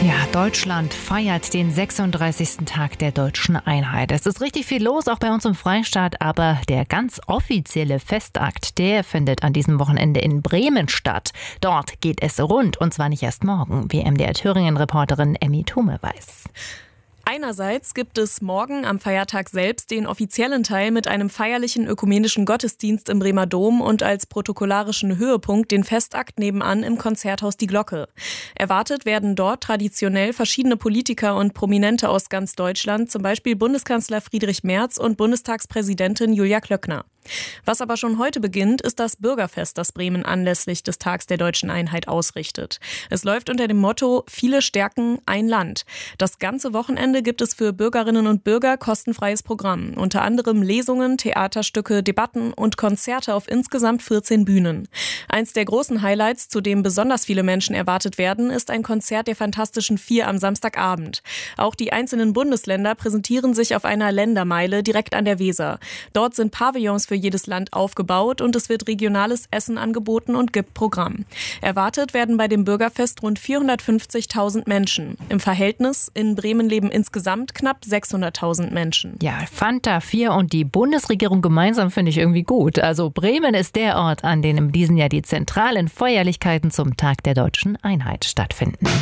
Ja, Deutschland feiert den 36. Tag der deutschen Einheit. Es ist richtig viel los, auch bei uns im Freistaat, aber der ganz offizielle Festakt, der findet an diesem Wochenende in Bremen statt. Dort geht es rund, und zwar nicht erst morgen, wie MDR-Thüringen-Reporterin Emmy Thume weiß. Einerseits gibt es morgen am Feiertag selbst den offiziellen Teil mit einem feierlichen ökumenischen Gottesdienst im Bremer Dom und als protokollarischen Höhepunkt den Festakt nebenan im Konzerthaus Die Glocke. Erwartet werden dort traditionell verschiedene Politiker und Prominente aus ganz Deutschland, zum Beispiel Bundeskanzler Friedrich Merz und Bundestagspräsidentin Julia Klöckner. Was aber schon heute beginnt, ist das Bürgerfest, das Bremen anlässlich des Tags der deutschen Einheit ausrichtet. Es läuft unter dem Motto Viele stärken ein Land. Das ganze Wochenende gibt es für Bürgerinnen und Bürger kostenfreies Programm. Unter anderem Lesungen, Theaterstücke, Debatten und Konzerte auf insgesamt 14 Bühnen. Eins der großen Highlights, zu dem besonders viele Menschen erwartet werden, ist ein Konzert der Fantastischen Vier am Samstagabend. Auch die einzelnen Bundesländer präsentieren sich auf einer Ländermeile direkt an der Weser. Dort sind Pavillons für jedes Land aufgebaut und es wird regionales Essen angeboten und gibt Programm. Erwartet werden bei dem Bürgerfest rund 450.000 Menschen. Im Verhältnis in Bremen leben insgesamt knapp 600.000 Menschen. Ja, Fanta 4 und die Bundesregierung gemeinsam finde ich irgendwie gut. Also Bremen ist der Ort, an dem in diesem Jahr die zentralen Feierlichkeiten zum Tag der deutschen Einheit stattfinden.